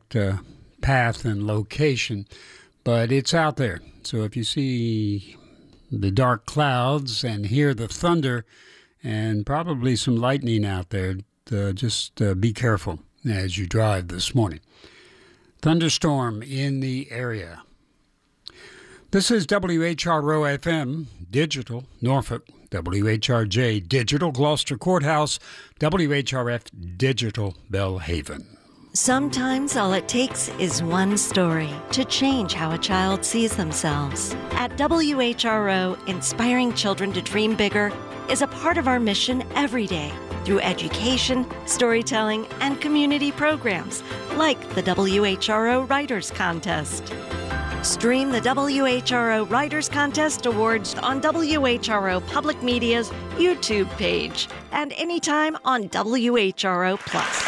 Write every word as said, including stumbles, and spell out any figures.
exact uh, path and location, but it's out there. So if you see the dark clouds and hear the thunder and probably some lightning out there, uh, just uh, be careful as you drive this morning. Thunderstorm in the area. This is W H R O F M Digital Norfolk, W H R J Digital Gloucester Courthouse, W H R F Digital Belhaven. Sometimes all it takes is one story to change how a child sees themselves. At W H R O, inspiring children to dream bigger is a part of our mission every day through education, storytelling, and community programs like the W H R O Writers Contest. Stream the W H R O Writers Contest Awards on W H R O Public Media's YouTube page and anytime on W H R O Plus.